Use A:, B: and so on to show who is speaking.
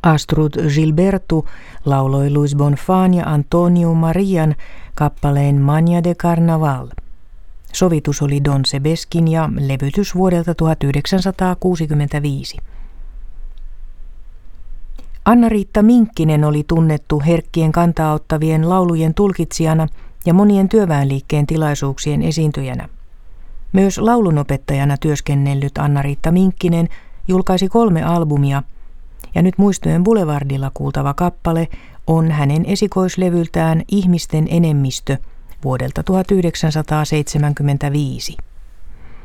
A: Astrud Gilberto lauloi Luis Bonfán ja Antonio Marian kappaleen Maña de Carnaval. Sovitus oli Don Sebeskin ja levytys vuodelta 1965. Anna-Riitta Minkkinen oli tunnettu herkkien kantaa ottavien laulujen tulkitsijana ja monien työväenliikkeen tilaisuuksien esiintyjänä. Myös laulunopettajana työskennellyt Anna-Riitta Minkkinen julkaisi 3 albumia, ja nyt Muistojen Boulevardilla kuultava kappale on hänen esikoislevyltään Ihmisten enemmistö vuodelta 1975.